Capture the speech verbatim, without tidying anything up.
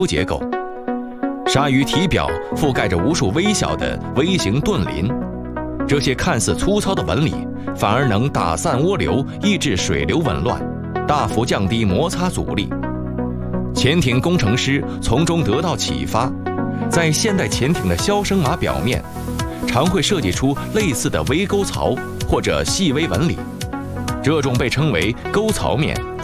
结构。鲨鱼体表覆盖着无数微小的微型盾鳞，这些看似粗糙的纹理，反而能打散涡流，抑制水流紊乱，大幅降低摩擦阻力。潜艇工程师从中得到启发，在现代潜艇的消声码表面，常会设计出类似的微沟槽或者细微纹理，这种被称为沟槽面